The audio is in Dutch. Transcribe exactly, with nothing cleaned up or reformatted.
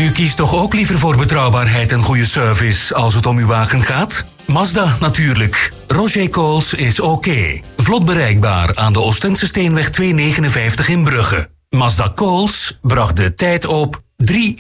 U kiest toch ook liever voor betrouwbaarheid en goede service als het om uw wagen gaat? Mazda natuurlijk. Roger Coles is oké. Vlot bereikbaar aan de Oostense Steenweg tweehonderdnegenenvijftig in Brugge. Mazda Coles bracht de tijd op drie